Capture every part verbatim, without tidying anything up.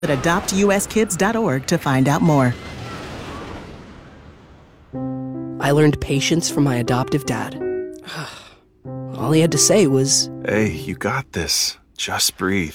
adopt u s kids dot org to find out more. I learned patience from my adoptive dad. All he had to say was, "Hey, you got this. Just breathe."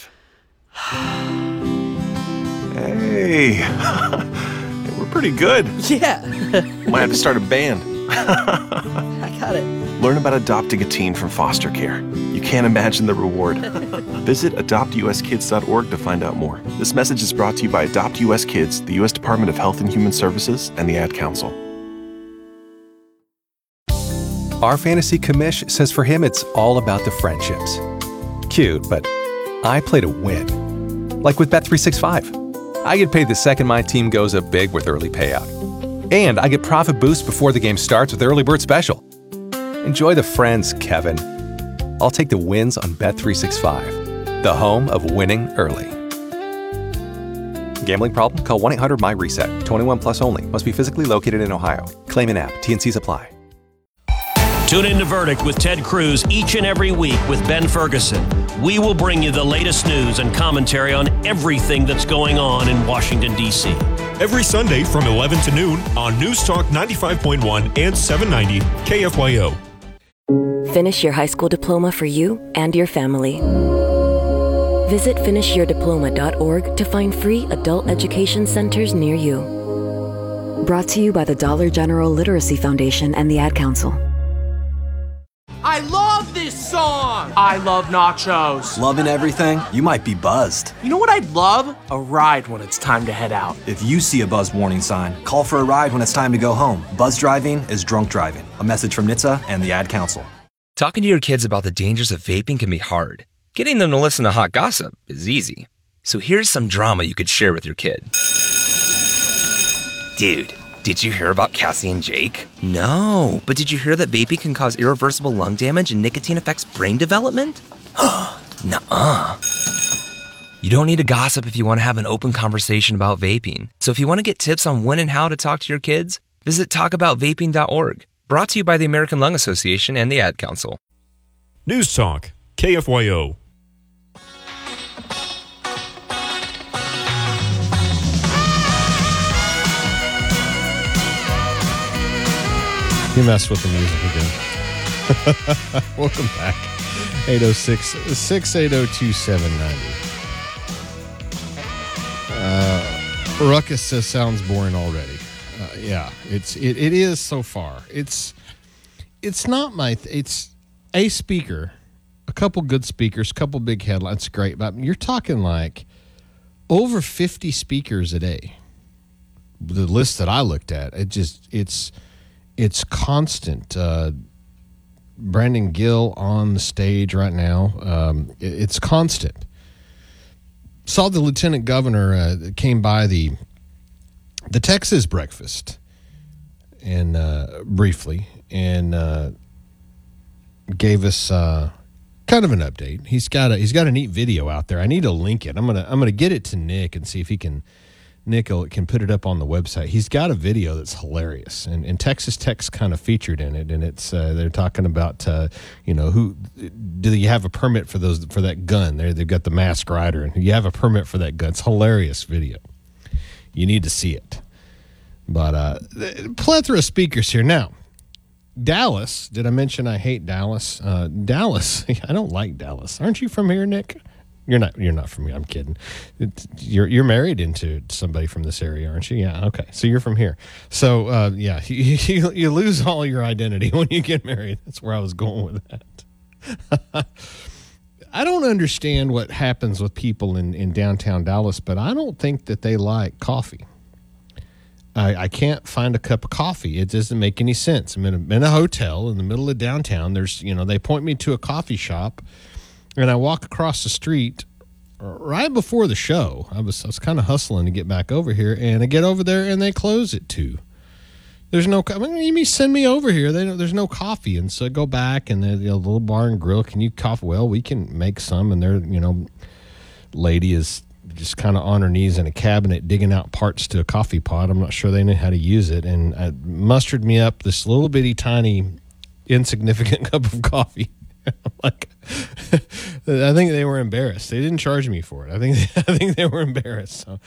Hey, we're pretty good. Yeah. Might have to start a band. I got it. Learn about adopting a teen from foster care. You can't imagine the reward. Visit adopt u s kids dot org to find out more. This message is brought to you by Adopt U S Kids, the U S Department of Health and Human Services, and the Ad Council. Our fantasy commish says for him it's all about the friendships. Cute, but I play to win. Like with Bet three sixty-five. I get paid the second my team goes up big with early payout. And I get profit boost before the game starts with Early Bird Special. Enjoy the friends, Kevin. I'll take the wins on Bet three sixty-five, the home of winning early. Gambling problem? Call one eight hundred my reset. twenty-one plus only. Must be physically located in Ohio. Claim an app. T N Cs apply. Tune in to Verdict with Ted Cruz each and every week with Ben Ferguson. We will bring you the latest news and commentary on everything that's going on in Washington, D C Every Sunday from eleven to noon on News Talk ninety-five point one and seven ninety K F Y O. Finish your high school diploma for you and your family. Visit finish your diploma dot org to find free adult education centers near you. Brought to you by the Dollar General Literacy Foundation and the Ad Council. I love this song! I love nachos. Loving everything? You might be buzzed. You know what I'd love? A ride when it's time to head out. If you see a buzz warning sign, call for a ride when it's time to go home. Buzz driving is drunk driving. A message from N H T S A and the Ad Council. Talking to your kids about the dangers of vaping can be hard. Getting them to listen to hot gossip is easy. So here's some drama you could share with your kid. Dude, did you hear about Cassie and Jake? No, but did you hear that vaping can cause irreversible lung damage and nicotine affects brain development? Nuh-uh. You don't need to gossip if you want to have an open conversation about vaping. So if you want to get tips on when and how to talk to your kids, visit talk about vaping dot org. Brought to you by the American Lung Association and the Ad Council. News Talk, K F Y O. You messed with the music again. Welcome back. eight oh six, six eight oh, two seven nine oh. Uh, Ruckus says sounds boring already. Uh, yeah, it's it, it is so far. It's it's not my th- it's a speaker, a couple good speakers, couple big headlines, great. But you're talking like over fifty speakers a day. The list that I looked at, it just it's it's constant. Uh, Brandon Gill on the stage right now. Um, it, it's constant. Saw the lieutenant governor uh, came by the the Texas breakfast and uh, briefly and uh, gave us uh, kind of an update. He's got a he's got a neat video out there. I need to link it. I'm gonna I'm gonna get it to Nick and see if he can. Nick can put it up on the website. He's got a video that's hilarious, and, and Texas Tech's kind of featured in it. And it's uh, they're talking about uh, you know who do you have a permit for those for that gun? There they've got the masked rider, and you have a permit for that gun. It's a hilarious video. You need to see it. But uh, plethora of speakers here now. Dallas. Did I mention I hate Dallas? Uh, Dallas. I don't like Dallas. Aren't you from here, Nick? You're not. You're not from here. I'm kidding. It's, you're you're married into somebody from this area, aren't you? Yeah. Okay. So you're from here. So uh, yeah, you, you you lose all your identity when you get married. That's where I was going with that. I don't understand what happens with people in, in downtown Dallas, but I don't think that they like coffee. I, I can't find a cup of coffee. It doesn't make any sense. I'm in a, in a hotel in the middle of downtown. There's you know they point me to a coffee shop. And I walk across the street right before the show. I was I was kind of hustling to get back over here, and I get over there, and they close at two. There's no. I mean, you mean send me over here. They there's no coffee, and so I go back, and the you know, little bar and grill. Can you coffee? Well, we can make some, and their you know, lady is just kind of on her knees in a cabinet digging out parts to a coffee pot. I'm not sure they know how to use it, and I mustered me up this little bitty tiny, insignificant cup of coffee. I'm like. I think they were embarrassed. They didn't charge me for it. I think I think they were embarrassed. So